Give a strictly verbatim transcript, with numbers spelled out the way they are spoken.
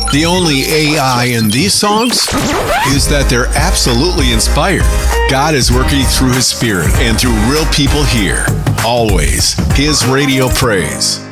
The only A I in these songs is that they're absolutely inspired. God is working through His Spirit and through real people here. Always His radio praise.